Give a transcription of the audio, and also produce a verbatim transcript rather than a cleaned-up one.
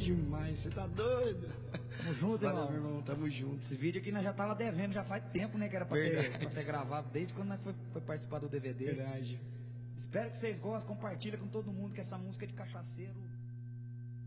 demais, você tá doido? Tamo junto, Valeu, irmão. meu irmão, tamo junto. Esse vídeo aqui nós já tava devendo, já faz tempo, né? Que era pra ter, pra ter gravado, desde quando nós foi, foi participar do D V D. Verdade. Espero que vocês gostem, compartilha com todo mundo que essa música é de cachaceiro.